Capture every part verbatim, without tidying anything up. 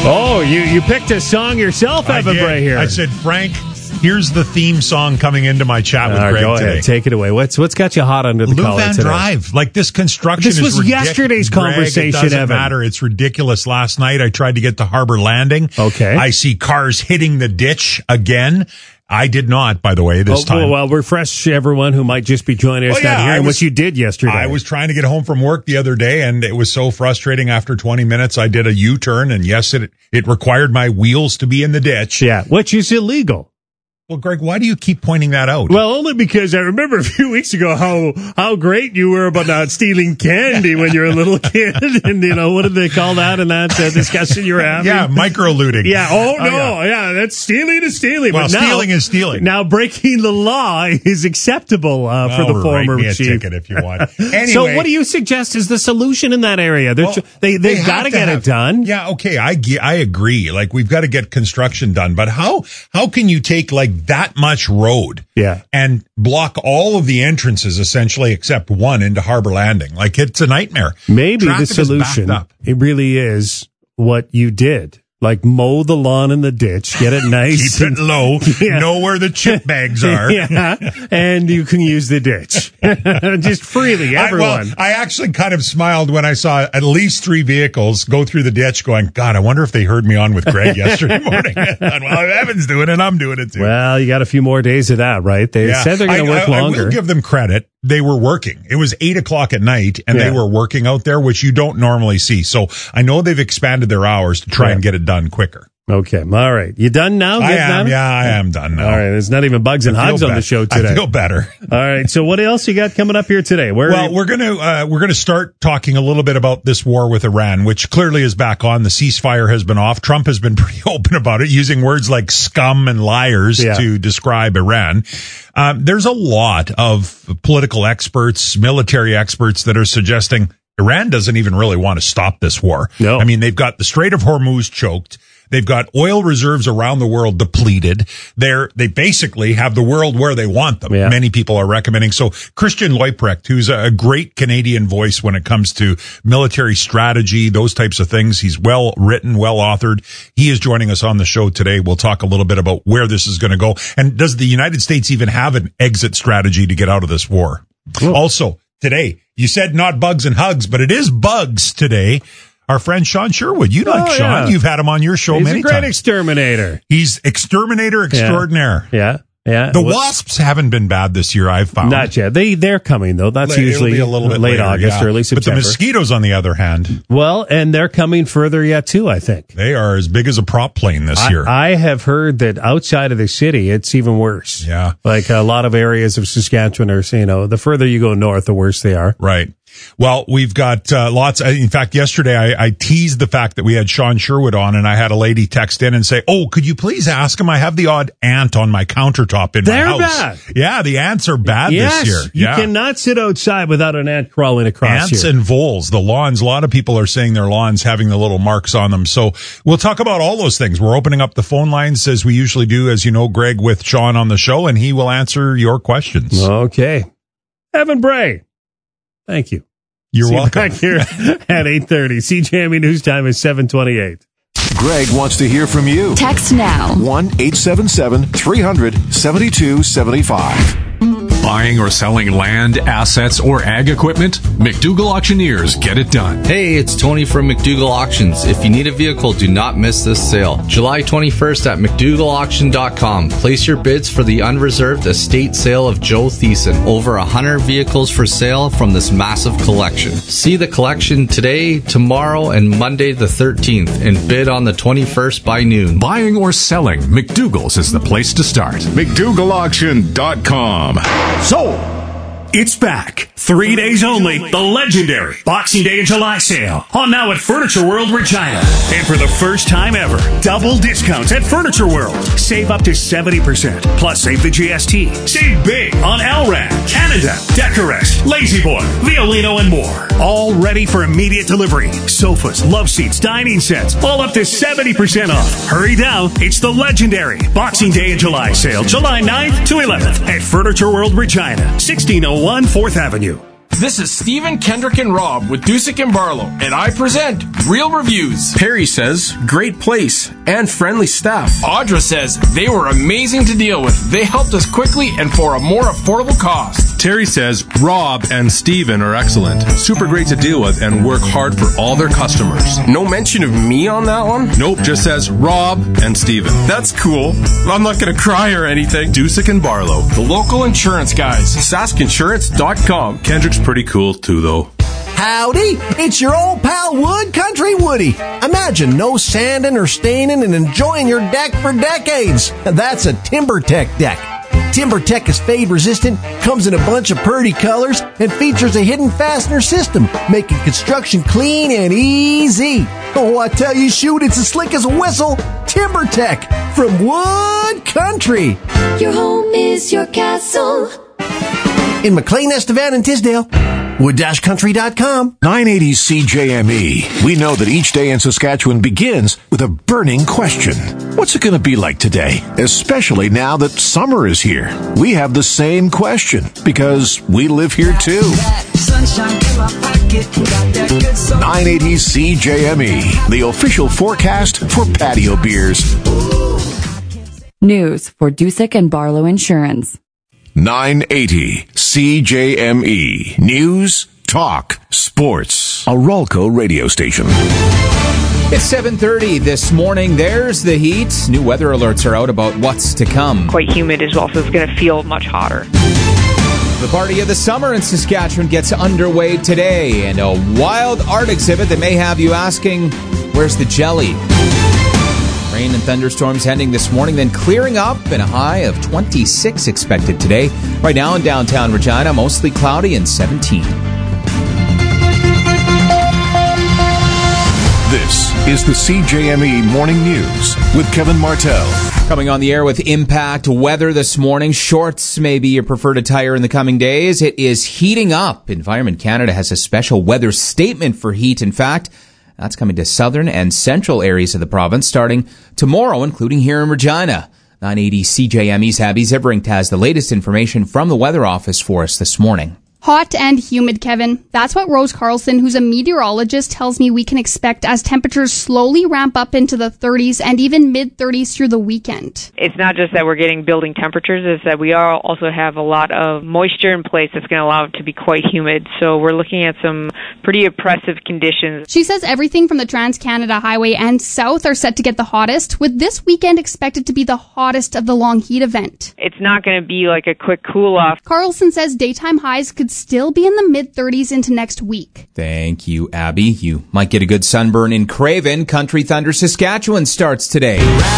Oh, you, you picked a song yourself, Evan Bray here. I said, Frank, here's the theme song coming into my chat with right, Greg go today. ahead, take it away. What's what's got you hot under the Lou collar Van today? Drive. Like, this construction This is was ridic- yesterday's Greg, conversation, it doesn't Evan. matter. It's ridiculous. Last night, I tried to get to Harbor Landing. Okay. I see cars hitting the ditch again. I did not, by the way, this oh, time. Well, well, refresh everyone who might just be joining us Oh, yeah, not hearing I was- what you did yesterday. I was trying to get home from work the other day, and it was so frustrating. After twenty minutes, I did a U-turn, and yes, it it required my wheels to be in the ditch. Yeah, which is illegal. Well, Greg, why do you keep pointing that out? Well, only because I remember a few weeks ago how how great you were about not stealing candy when you were a little kid. And, you know, what did they call that in that uh, discussion you were having? Yeah, micro-looting. Yeah, oh, no, Oh, yeah. that's stealing is stealing. Well, but now, stealing is stealing. Now, breaking the law is acceptable uh, for Well, the former write me a chief. ticket if you want. Anyway, So what do you suggest is the solution in that area? They're Well, tr- they, they've they got have to to get have- it done. Yeah, okay, I ge- I agree. Like, we've got to get construction done, but how how can you take like that much road Yeah. and block all of the entrances essentially except one into Harbor Landing? Like, it's a nightmare. Maybe Traffic the is solution, backed up. it really is what you did. Like, mow the lawn in the ditch, get it nice. Keep it low, Yeah. know where the chip bags are. Yeah, and you can use the ditch. Just freely, I, everyone. well, I actually kind of smiled when I saw at least three vehicles go through the ditch going, God, I wonder if they heard me on with Greg yesterday morning. I thought, well, if Evan's doing it, I'm doing it too. Well, you got a few more days of that, right? They Yeah. said they're going to I- work I, I longer. will give them credit. They were working. It was eight o'clock at night and Yeah. they were working out there, which you don't normally see. So I know they've expanded their hours to try Yeah. and get it done quicker. Okay, all right. You done now? I Get am. done? Yeah, I am done now. All right, there's not even bugs and I feel hogs on the bet- show today. I feel better. All right, so what else you got coming up here today? Where? Well, we're gonna uh, we're gonna start talking a little bit about this war with Iran, which clearly is back on. The ceasefire has been off. Trump has been pretty open about it, using words like scum and liars Yeah. to describe Iran. Um, there's a lot of political experts, military experts that are suggesting Iran doesn't even really want to stop this war. No. I mean, they've got the Strait of Hormuz choked. They've got oil reserves around the world depleted. They're, they basically have the world where they want them. Yeah. Many people are recommending. So Christian Leuprecht, who's a great Canadian voice when it comes to military strategy, those types of things. He's well written, well authored. He is joining us on the show today. We'll talk a little bit about where this is going to go. And does the United States even have an exit strategy to get out of this war? Cool. Also, today, you said not bugs and hugs, but it is bugs today. Our friend Sean Sherwood. You like Oh, Sean. yeah. You've had him on your show He's many a great times. exterminator. He's exterminator extraordinaire. Yeah, yeah. The Well, wasps haven't been bad this year, I've found. Not yet. They they're coming though. That's It'll usually be a little bit late later, August, yeah. early But the September. mosquitoes, on the other hand, Well, and they're coming further yet too, I think. they are as big as a prop plane this year. I, I have heard that outside of the city, it's even worse. Yeah. Like a lot of areas of Saskatchewan are, you know, the further you go north, the worse they are. Right. Well, we've got uh, lots. In fact, yesterday I, I teased the fact that we had Sean Sherwood on, and I had a lady text in and say, "Oh, could you please ask him? I have the odd ant on my countertop in They're my house." bad. Yeah, the ants are bad Yes, this year. you yeah. cannot sit outside without an ant crawling across Ants you. and voles, the lawns. A lot of people are saying their lawns having the little marks on them. So we'll talk about all those things. We're opening up the phone lines as we usually do, as you know, Greg, with Sean on the show, and he will answer your questions. Okay. Evan Bray, thank you. You're See you welcome. back here at eight thirty. C J M E News Time is seven twenty-eight. Greg wants to hear from you. Text now. one eight seven seven, three hundred, seventy-two seventy-five. Buying or selling land, assets, or ag equipment? McDougall Auctioneers get it done. Hey, it's Tony from McDougall Auctions. If you need a vehicle, do not miss this sale. July twenty-first at McDougall Auction dot com. Place your bids for the unreserved estate sale of Joe Thiessen. Over one hundred vehicles for sale from this massive collection. See the collection today, tomorrow, and Monday the thirteenth, and bid on the twenty-first by noon. Buying or selling, McDougall's is the place to start. McDougall Auction dot com. So, it's back. Three days only. The legendary Boxing Day in July sale. On now at Furniture World Regina. And for the first time ever, double discounts at Furniture World. Save up to seventy percent. Plus save the G S T. Save big on Elran, Canada, Decorest, La-Z-Boy, Violino, and more. All ready for immediate delivery. Sofas, love seats, dining sets, all up to seventy percent off. Hurry down. It's the legendary Boxing Day in July sale. July ninth to eleventh at Furniture World Regina. sixteen oh one fourth Avenue. This is Stephen, Kendrick, and Rob with Dusek and Barlow, and I present Real Reviews. Perry says, great place and friendly staff. Audra says, they were amazing to deal with. They helped us quickly and for a more affordable cost. Terry says, Rob and Stephen are excellent. Super great to deal with and work hard for all their customers. No mention of me on that one? Nope, just says Rob and Stephen. That's cool. I'm not going to cry or anything. Dusek and Barlow, the local insurance guys. sask insurance dot com. Kendrick's pretty cool too, though. Howdy, it's your old pal Wood Country Woody. Imagine no sanding or staining and enjoying your deck for decades. That's a TimberTech deck. TimberTech is fade resistant, comes in a bunch of pretty colors, and features a hidden fastener system, making construction clean and easy. Oh, I tell you, shoot, it's as slick as a whistle. TimberTech from Wood Country. Your home is your castle. In McLean, Estevan, and Tisdale. wood dash country dot com. nine eighty C J M E. We know that each day in Saskatchewan begins with a burning question. What's it going to be like today? Especially now that summer is here. We have the same question because we live here too. nine eighty C J M E, the official forecast for patio beers. News for Dusek and Barlow Insurance. nine eighty C J M E. News, talk, sports. A Rolco radio station. It's seven thirty this morning. There's the heat. New weather alerts are out about what's to come. Quite humid as well, so it's going to feel much hotter. The party of the summer in Saskatchewan gets underway today, and a wild art exhibit that may have you asking, where's the jelly? Rain and thunderstorms ending this morning, then clearing up, and a high of twenty-six expected today. Right now in downtown Regina, mostly cloudy and seventeen. This is the C J M E Morning News with Kevin Martell. Coming on the air with Impact weather this morning. Shorts may be your preferred attire in the coming days. It is heating up. Environment Canada has a special weather statement for heat. In fact, that's coming to southern and central areas of the province starting tomorrow, including here in Regina. nine eighty C J M E's Abby Zivering has the latest information from the weather office for us this morning. Hot and humid, Kevin. That's what Rose Carlson, who's a meteorologist, tells me we can expect as temperatures slowly ramp up into the thirties and even mid-thirties through the weekend. It's not just that we're getting building temperatures, it's that we are also have a lot of moisture in place that's going to allow it to be quite humid. So we're looking at some pretty oppressive conditions. She says everything from the Trans-Canada Highway and south are set to get the hottest, with this weekend expected to be the hottest of the long heat event. It's not going to be like a quick cool-off. Carlson says daytime highs could still be in the mid-thirties into next week. Thank you, Abby. You might get a good sunburn in Craven. Country Thunder Saskatchewan starts today.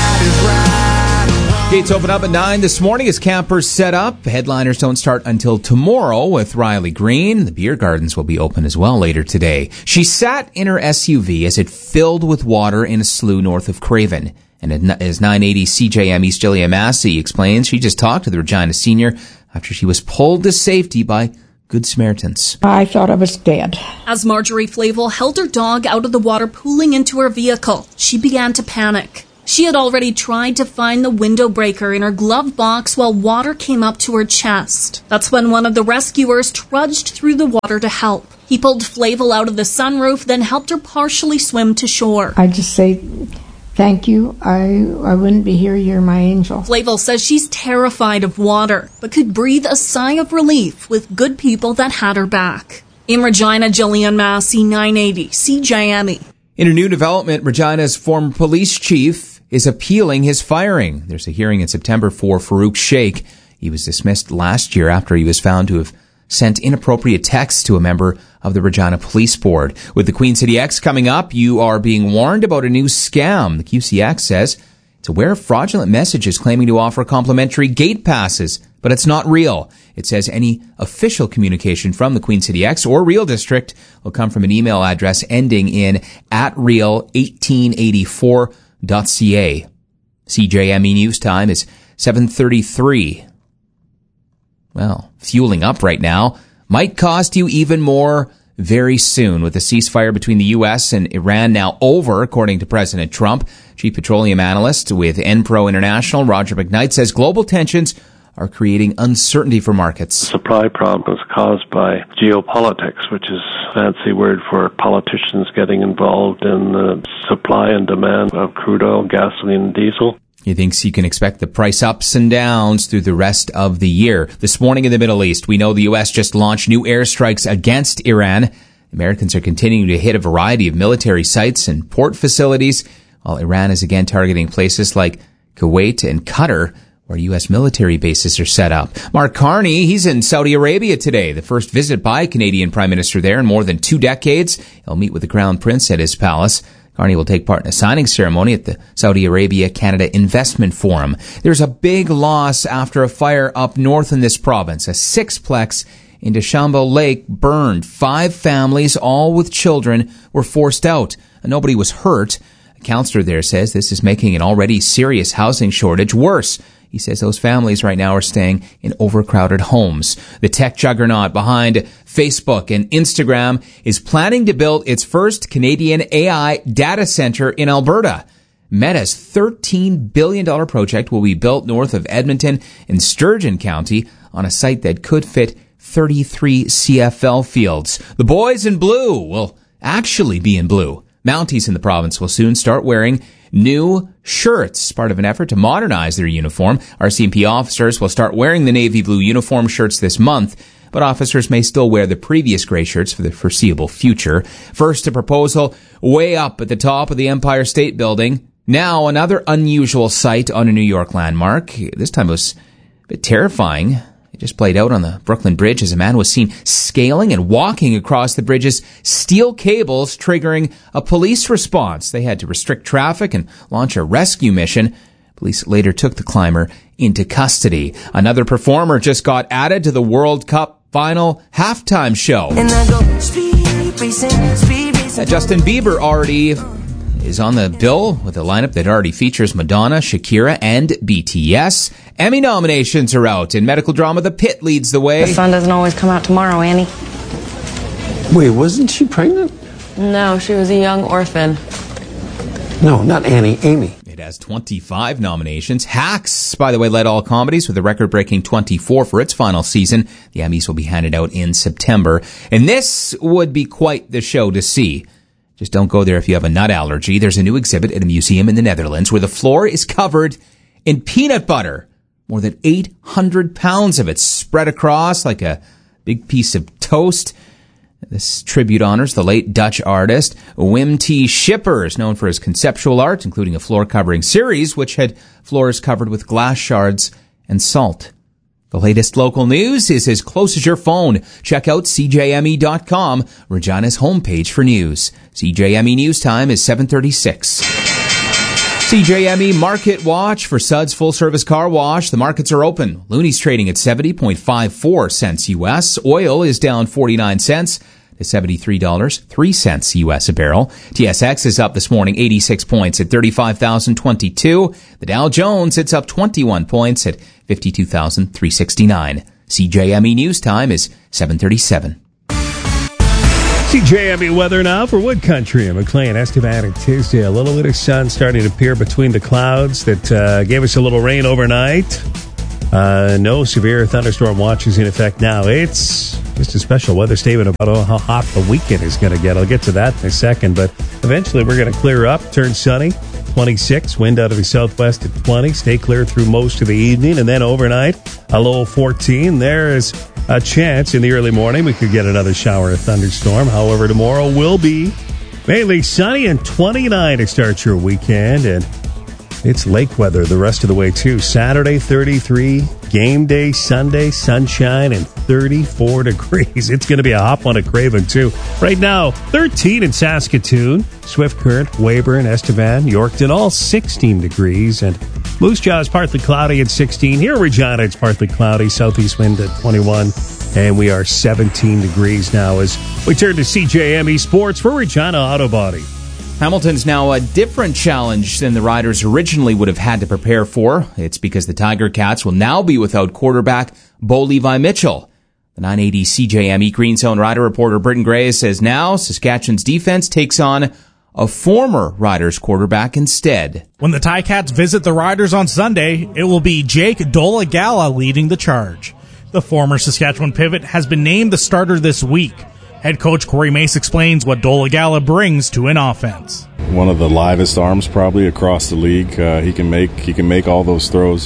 Gates open up at nine this morning as campers set up. Headliners don't start until tomorrow with Riley Green. The beer gardens will be open as well later today. She sat in her S U V as it filled with water in a slough north of Craven. And as nine eighty C J M E's Jillian Massey explains, she just talked to the Regina senior after she was pulled to safety by Good Samaritans. I thought I was dead. As Marjorie Flavel held her dog out of the water pooling into her vehicle, she began to panic. She had already tried to find the window breaker in her glove box while water came up to her chest. That's when one of the rescuers trudged through the water to help. He pulled Flavel out of the sunroof, then helped her partially swim to shore. I just say, thank you. I I wouldn't be here. You're my angel. Flavel says she's terrified of water, but could breathe a sigh of relief with good people that had her back. In Regina, Jillian Massey, nine eighty C J M E. In a new development, Regina's former police chief is appealing his firing. There's a hearing in September for Farouk Sheikh. He was dismissed last year after he was found to have sent inappropriate texts to a member of the Regina Police Board. With the Queen City X coming up, you are being warned about a new scam. The Q C X says it's aware of fraudulent messages claiming to offer complimentary gate passes, but it's not real. It says any official communication from the Queen City X or Real District will come from an email address ending in at real eighteen eighty-four dot c a. C J M E News Time is seven thirty-three. Well, fueling up right now might cost you even more very soon. With the ceasefire between the U S and Iran now over, according to President Trump. Chief petroleum analyst with Enpro International, Roger McKnight, says global tensions are creating uncertainty for markets. Supply problem is caused by geopolitics, which is a fancy word for politicians getting involved in the supply and demand of crude oil, gasoline, and diesel. He thinks you can expect the price ups and downs through the rest of the year. This morning in the Middle East, we know the U S just launched new airstrikes against Iran. Americans are continuing to hit a variety of military sites and port facilities, while Iran is again targeting places like Kuwait and Qatar, where U S military bases are set up. Mark Carney, he's in Saudi Arabia today, the first visit by a Canadian Prime Minister there in more than two decades. He'll meet with the Crown Prince at his palace. Carney will take part in a signing ceremony at the Saudi Arabia-Canada Investment Forum. There's a big loss after a fire up north in this province. A sixplex in Deschambault Lake burned. Five families, all with children, were forced out. Nobody was hurt. A counselor there says this is making an already serious housing shortage worse. He says those families right now are staying in overcrowded homes. The tech juggernaut behind Facebook and Instagram is planning to build its first Canadian A I data center in Alberta. Meta's thirteen billion dollars project will be built north of Edmonton in Sturgeon County on a site that could fit thirty-three C F L fields. The boys in blue will actually be in blue. Mounties in the province will soon start wearing new shirts, part of an effort to modernize their uniform. R C M P officers will start wearing the navy blue uniform shirts this month, but officers may still wear the previous gray shirts for the foreseeable future. First, a proposal way up at the top of the Empire State Building. Now, another unusual sight on a New York landmark. This time it was a bit terrifying. It just played out on the Brooklyn Bridge as a man was seen scaling and walking across the bridge's steel cables, triggering a police response. They had to restrict traffic and launch a rescue mission. Police later took the climber into custody. Another performer just got added to the World Cup final halftime show. And I go, speed racing, speed racing. Uh, Justin Bieber already is on the bill with a lineup that already features Madonna, Shakira, and B T S. Emmy nominations are out. In medical drama, The Pit leads the way. The sun doesn't always come out tomorrow, Annie. Wait, wasn't she pregnant? No, she was a young orphan. No, not Annie, Amy. It has twenty-five nominations. Hacks, by the way, led all comedies with a record-breaking twenty-four for its final season. The Emmys will be handed out in September. And this would be quite the show to see. Just don't go there if you have a nut allergy. There's a new exhibit at a museum in the Netherlands where the floor is covered in peanut butter. More than eight hundred pounds of it spread across like a big piece of toast. This tribute honors the late Dutch artist Wim T. Schippers, known for his conceptual art, including a floor-covering series which had floors covered with glass shards and salt. The latest local news is as close as your phone. Check out C J M E dot com, Regina's homepage for news. C J M E News Time is seven thirty-six. C J M E Market Watch for Suds Full Service Car Wash. The markets are open. Looney's trading at seventy point five four cents U S. Oil is down forty-nine cents to seventy-three dollars and three cents U S a barrel. T S X is up this morning eighty-six points at thirty-five thousand twenty-two. The Dow Jones, it's up twenty-one points at fifty-two thousand three hundred sixty-nine. C J M E News Time is seven thirty-seven. C J M E weather now for Wood Country and McLean, Estevan, and Tisdale. A little bit of sun starting to appear between the clouds that uh, gave us a little rain overnight. Uh, no severe thunderstorm watches in effect now. It's just a special weather statement about how hot the weekend is going to get. I'll get to that in a second, but eventually we're going to clear up, turn sunny. twenty-six, wind out of the southwest at twenty. Stay clear through most of the evening, and then overnight, a low fourteen. There is a chance in the early morning we could get another shower or thunderstorm. However, tomorrow will be mainly sunny and twenty-nine to start your weekend, and it's lake weather the rest of the way, too. Saturday, thirty-three. Game day, Sunday, sunshine, and thirty-four degrees. It's going to be a hot one at Craven, too. Right now, thirteen in Saskatoon, Swift Current, Weyburn, Estevan, Yorkton, all sixteen degrees. And Moose Jaw is partly cloudy at sixteen. Here in Regina, it's partly cloudy. Southeast wind at twenty-one. And we are seventeen degrees now as we turn to C J M E Sports for Regina Auto Body. Hamilton's now a different challenge than the riders originally would have had to prepare for. It's because the Tiger Cats will now be without quarterback Bo Levi Mitchell. The nine eighty C J M E Green Zone rider reporter Britton Gray says now Saskatchewan's defense takes on a former Riders quarterback instead. When the Ticats visit the Riders on Sunday, it will be Jake Dolegala leading the charge. The former Saskatchewan pivot has been named the starter this week. Head coach Corey Mace explains what Dolegala brings to an offense. One of the livest arms probably across the league. Uh, he can make he can make all those throws.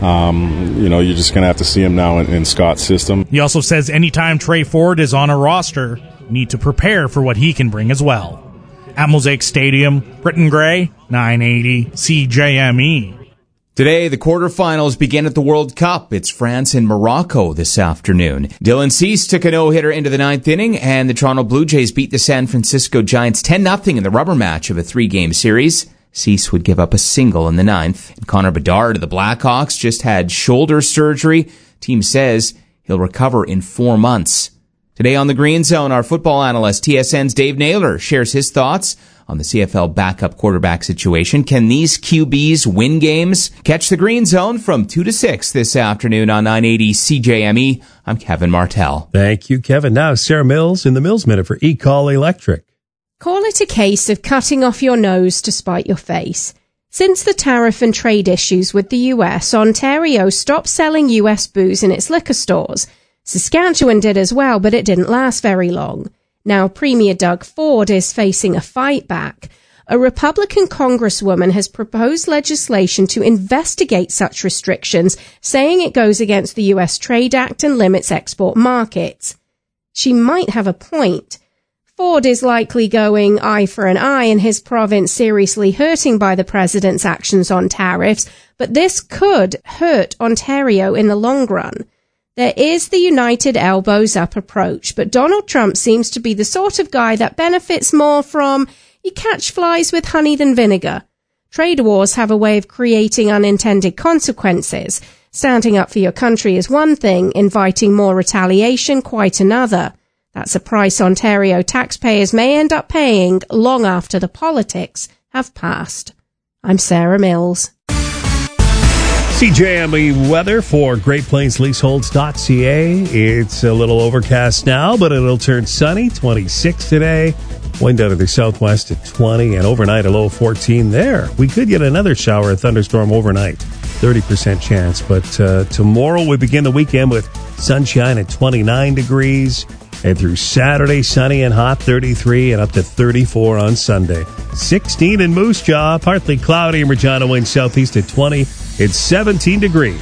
Um, you know, you're just going to have to see him now in, in Scott's system. He also says anytime Trey Ford is on a roster, you need to prepare for what he can bring as well. At Mosaic Stadium, Britton Gray, nine eighty C J M E. Today, the quarterfinals begin at the World Cup. It's France and Morocco this afternoon. Dylan Cease took a no-hitter into the ninth inning, and the Toronto Blue Jays beat the San Francisco Giants ten nothing in the rubber match of a three-game series. Cease would give up a single in the ninth. And Connor Bedard of the Blackhawks just had shoulder surgery. Team says he'll recover in four months. Today on the Green Zone, our football analyst, T S N's Dave Naylor, shares his thoughts on the C F L backup quarterback situation. Can these Q Bs win games? Catch the Green Zone from two to six this afternoon on nine eighty C J M E. I'm Kevin Martell. Thank you, Kevin. Now, Sarah Mills in the Mills Minute for E-Call Electric. Call it a case of cutting off your nose to spite your face. Since the tariff and trade issues with the U S, Ontario stopped selling U S booze in its liquor stores. Saskatchewan did as well, but it didn't last very long. Now Premier Doug Ford is facing a fight back. A Republican congresswoman has proposed legislation to investigate such restrictions, saying it goes against the U S Trade Act and limits export markets. She might have a point. Ford is likely going eye for an eye in his province, seriously hurting by the president's actions on tariffs, but this could hurt Ontario in the long run. There is the united elbows up approach, but Donald Trump seems to be the sort of guy that benefits more from you catch flies with honey than vinegar. Trade wars have a way of creating unintended consequences. Standing up for your country is one thing, inviting more retaliation quite another. That's a price Ontario taxpayers may end up paying long after the politics have passed. I'm Sarah Mills. C J M E weather for Great Plains Leaseholds dot C A. It's a little overcast now, but it'll turn sunny. twenty-six today. Wind out of the southwest at twenty, and overnight a low of fourteen there. We could get another shower or thunderstorm overnight. thirty percent chance. But uh, tomorrow we begin the weekend with sunshine at twenty-nine degrees. And through Saturday, sunny and hot, thirty-three, and up to thirty-four on Sunday. sixteen in Moose Jaw, partly cloudy in Regina, wind southeast at twenty. It's seventeen degrees.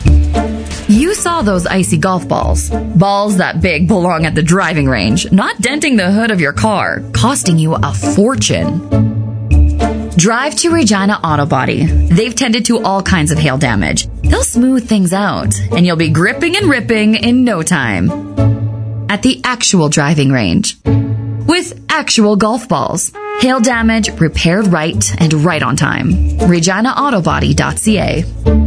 You saw those icy golf balls. Balls that big belong at the driving range, not denting the hood of your car, costing you a fortune. Drive to Regina Auto Body. They've tended to all kinds of hail damage. They'll smooth things out, and you'll be gripping and ripping in no time. At the actual driving range. With actual golf balls. Hail damage repaired right and right on time. Regina Auto Body dot C A.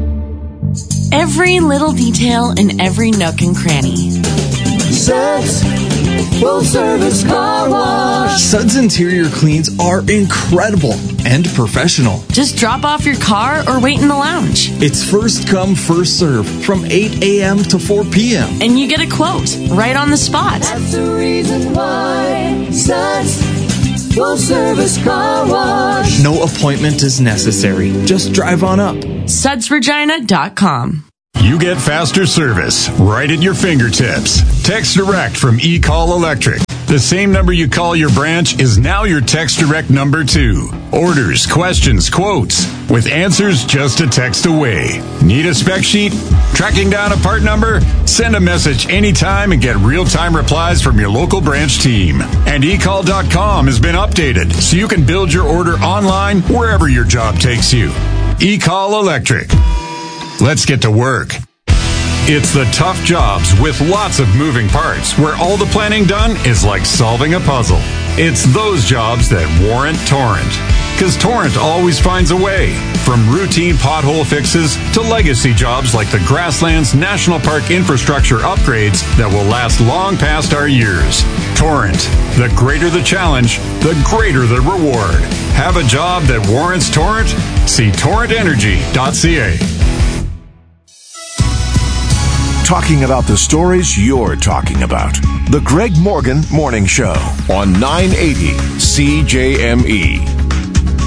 Every little detail in every nook and cranny. Suds Full Service Car Wash. Suds interior cleans are incredible and professional. Just drop off your car or wait in the lounge. It's first come, first serve from eight a.m. to four p.m. And you get a quote right on the spot. That's the reason why Suds Full Service Car Wash. No appointment is necessary. Just drive on up. Suds Regina dot com. You get faster service right at your fingertips. Text Direct from E-Call Electric. The same number you call your branch is now your Text Direct number too. Orders, questions, quotes, with answers just a text away. Need a spec sheet? Tracking down a part number? Send a message anytime and get real-time replies from your local branch team. And E call dot com has been updated so you can build your order online wherever your job takes you. E-Call Electric. Let's get to work. It's the tough jobs with lots of moving parts where all the planning done is like solving a puzzle. It's those jobs that warrant Torrent. Because Torrent always finds a way. From routine pothole fixes to legacy jobs like the Grasslands National Park infrastructure upgrades that will last long past our years. Torrent. The greater the challenge, the greater the reward. Have a job that warrants Torrent? See torrent energy dot C A. talking about the stories you're talking about. The Greg Morgan Morning Show on nine eighty C J M E.